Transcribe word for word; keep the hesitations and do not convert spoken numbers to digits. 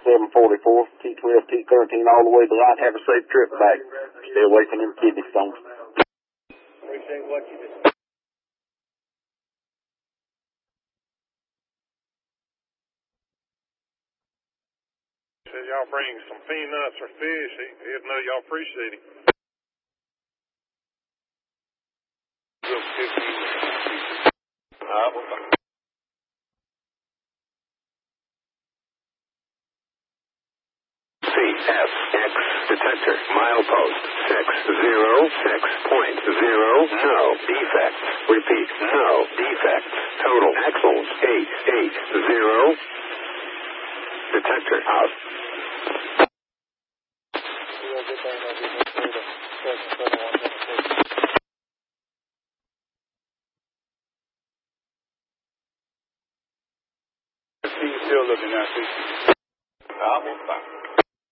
seven forty-four, T twelve, T thirteen, all the way to Light. Have a safe trip back. Stay away from them kidney stones. Appreciate what you just said y'all bring some peanuts or fish. He, he'd know y'all appreciate it. Uh, C F X detector milepost six zero six point zero. No defects. Repeat, no defects. Total axles eight eight zero. Detector out. See you still looking at me. uh,